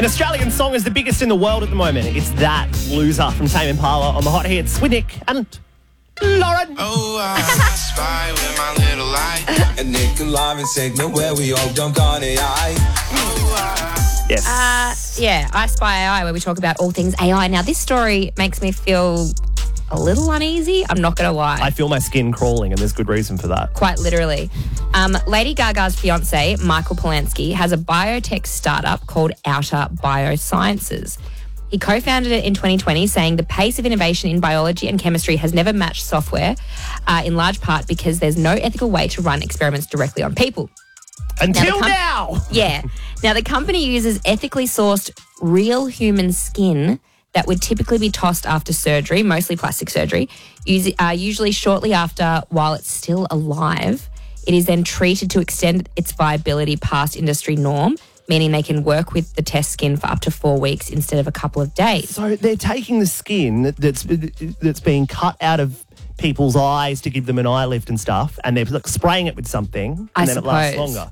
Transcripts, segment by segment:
An Australian song is the biggest in the world at the moment. It's That Loser from Tame Impala on the Hot Hits with Nick and Lauren. Oh, I spy with my little eye. And Nick and Lauren segment where we all dunk on AI. Yes. Yeah, I Spy AI, where we talk about all things AI. Now, this story makes me feel a little uneasy. I'm not going to lie. I feel my skin crawling, and there's good reason for that. Quite literally. Lady Gaga's fiance, Michael Polanski, has a biotech startup called Outer Biosciences. He co-founded it in 2020, saying the pace of innovation in biology and chemistry has never matched software, in large part because there's no ethical way to run experiments directly on people. Until now. Yeah. Now, the company uses ethically sourced real human skin that would typically be tossed after surgery, mostly plastic surgery, usually shortly after while it's still alive. It is then treated to extend its viability past industry norm, meaning they can work with the test skin for up to 4 weeks instead of a couple of days. So they're taking the skin that's being cut out of people's eyes to give them an eye lift and stuff, and they're like spraying it with something, and then it lasts longer.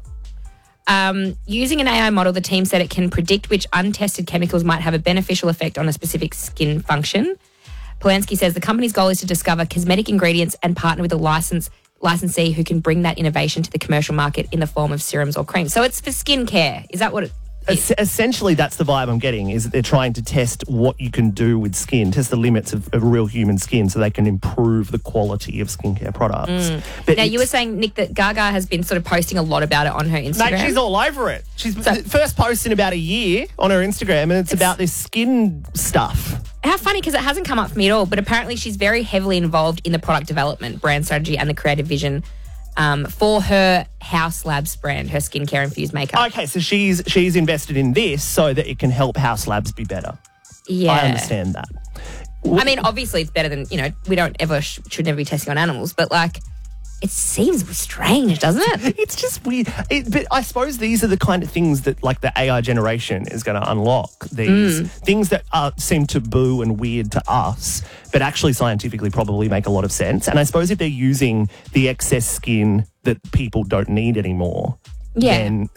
Using an AI model, the team said it can predict which untested chemicals might have a beneficial effect on a specific skin function. Polanski says the company's goal is to discover cosmetic ingredients and partner with a licensee who can bring that innovation to the commercial market in the form of serums or creams. So it's for skincare. Is that what it is? Essentially, that's the vibe I'm getting, is that they're trying to test what you can do with skin, test the limits of real human skin so they can improve the quality of skincare products. But now, you were saying, Nick, that Gaga has been sort of posting a lot about it on her Instagram. Mate, she's all over it. She's first post in about a year on her Instagram, and it's about this skin stuff. How funny, because it hasn't come up for me at all, but apparently she's very heavily involved in the product development, brand strategy and the creative vision for her House Labs brand, her skincare infused makeup. Okay, so she's invested in this so that it can help House Labs be better. Yeah. I understand that. I mean, obviously it's better than, we don't ever, should never be testing on animals, but it seems strange, doesn't it? It's just weird. But I suppose these are the kind of things that the AI generation is going to unlock. These things that seem taboo and weird to us, but actually scientifically probably make a lot of sense. And I suppose if they're using the excess skin that people don't need anymore, then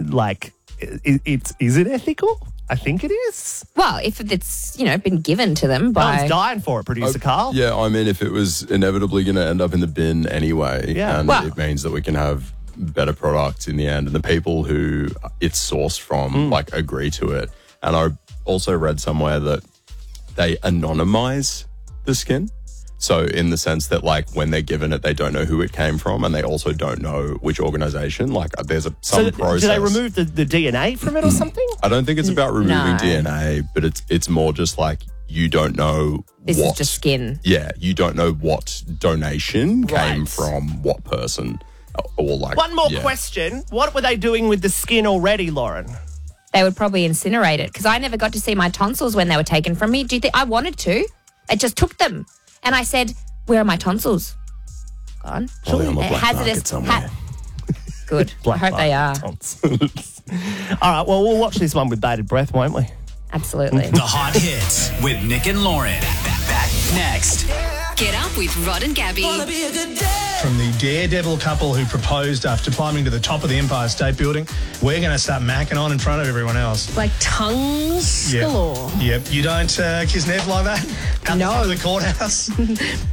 is it ethical? I think it is. Well, if it's, been given to them by... I was dying for it, producer Carl. Yeah, I mean, if it was inevitably going to end up in the bin anyway, and it means that we can have better products in the end, and the people who it's sourced from, agree to it. And I also read somewhere that they anonymize the skin. So in the sense that, when they're given it, they don't know who it came from, and they also don't know which organization. There's some process. Do they remove the DNA from it or something? I don't think it's about removing DNA, but it's more just you don't know this is just skin. Yeah, you don't know what donation came from what person. Or One more question. What were they doing with the skin already, Lauren? They would probably incinerate it, because I never got to see my tonsils when they were taken from me. Do you think I wanted to? They just took them. And I said, where are my tonsils? Gone. Probably on the black market somewhere. Good. I hope they are. All right, well, we'll watch this one with bated breath, won't we? Absolutely. The Hot Hits with Nick and Lauren. Back next. Get up with Rod and Gabby. From the daredevil couple who proposed after climbing to the top of the Empire State Building, we're going to start macking on in front of everyone else. Like tongues galore. Yep. You don't kiss Nev like that? Out the front of the courthouse?